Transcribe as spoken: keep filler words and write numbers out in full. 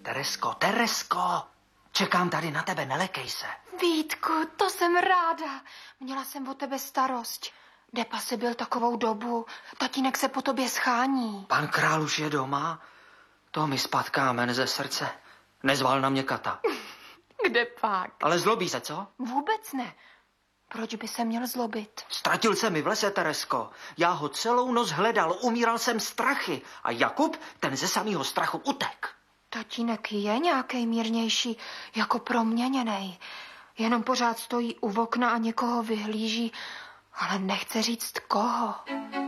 Teresko, Teresko, čekám tady na tebe, nelekej se. Vítku, to jsem ráda. Měla jsem o tebe starost. Kde pa jsi byl takovou dobu? Tatínek se po tobě schání. Pan král už je doma? To mi spadl kámen ze srdce. Nezval na mě Kata. Kde pak? Ale zlobí se, co? Vůbec ne. Proč by se měl zlobit? Ztratil se mi v lese, Teresko. Já ho celou noc hledal, umíral jsem strachy. A Jakub, ten ze samého strachu utek. Tatínek je nějaký mírnější, jako proměněnej. Jenom pořád stojí u okna a někoho vyhlíží, ale nechce říct koho.